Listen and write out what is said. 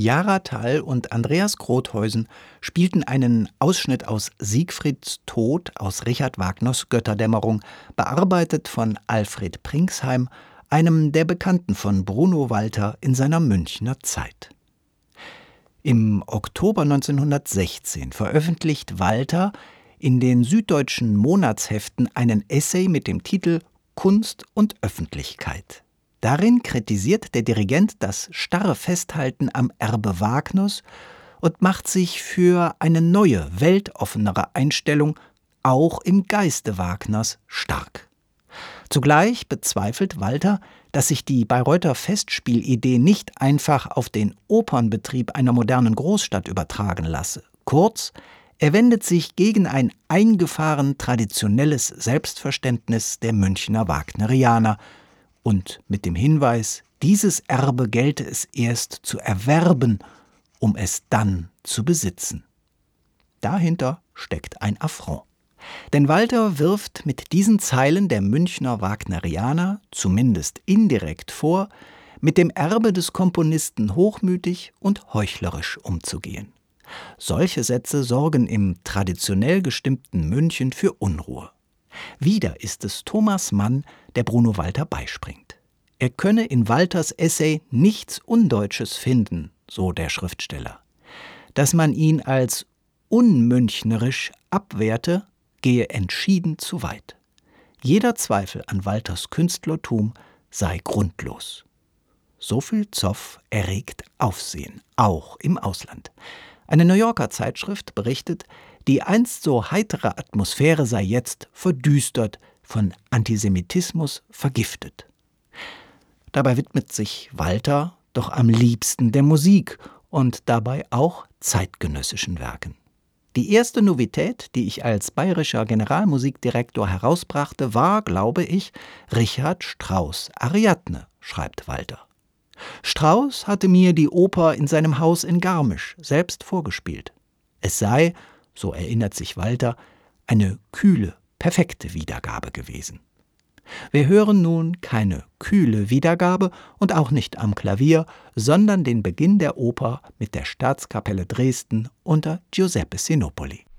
Jara Thall und Andreas Grothuysen spielten einen Ausschnitt aus Siegfrieds Tod aus Richard Wagners Götterdämmerung, bearbeitet von Alfred Pringsheim, einem der Bekannten von Bruno Walter in seiner Münchner Zeit. Im Oktober 1916 veröffentlicht Walter in den Süddeutschen Monatsheften einen Essay mit dem Titel »Kunst und Öffentlichkeit«. Darin kritisiert der Dirigent das starre Festhalten am Erbe Wagners und macht sich für eine neue, weltoffenere Einstellung auch im Geiste Wagners stark. Zugleich bezweifelt Walter, dass sich die Bayreuther Festspielidee nicht einfach auf den Opernbetrieb einer modernen Großstadt übertragen lasse. Kurz, er wendet sich gegen ein eingefahren traditionelles Selbstverständnis der Münchner Wagnerianer und mit dem Hinweis, dieses Erbe gelte es erst zu erwerben, um es dann zu besitzen. Dahinter steckt ein Affront. Denn Walter wirft mit diesen Zeilen der Münchner Wagnerianer, zumindest indirekt vor, mit dem Erbe des Komponisten hochmütig und heuchlerisch umzugehen. Solche Sätze sorgen im traditionell gestimmten München für Unruhe. Wieder ist es Thomas Mann, der Bruno Walter beispringt. Er könne in Walters Essay nichts Undeutsches finden, so der Schriftsteller. Dass man ihn als unmünchnerisch abwerte, gehe entschieden zu weit. Jeder Zweifel an Walters Künstlertum sei grundlos. So viel Zoff erregt Aufsehen, auch im Ausland. Eine New Yorker Zeitschrift berichtet, die einst so heitere Atmosphäre sei jetzt verdüstert, von Antisemitismus vergiftet. Dabei widmet sich Walter doch am liebsten der Musik und dabei auch zeitgenössischen Werken. Die erste Novität, die ich als bayerischer Generalmusikdirektor herausbrachte, war, glaube ich, Richard Strauss' Ariadne, schreibt Walter. Strauss hatte mir die Oper in seinem Haus in Garmisch selbst vorgespielt. Es sei, so erinnert sich Walter, eine kühle, perfekte Wiedergabe gewesen. Wir hören nun keine kühle Wiedergabe und auch nicht am Klavier, sondern den Beginn der Oper mit der Staatskapelle Dresden unter Giuseppe Sinopoli.